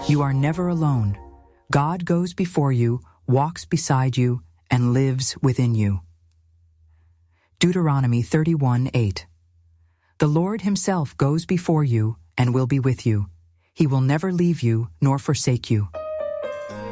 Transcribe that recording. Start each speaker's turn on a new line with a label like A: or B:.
A: You are never alone. God goes before you, walks beside you, and lives within you. Deuteronomy 31:8. The Lord himself goes before you and will be with you. He will never leave you nor forsake you.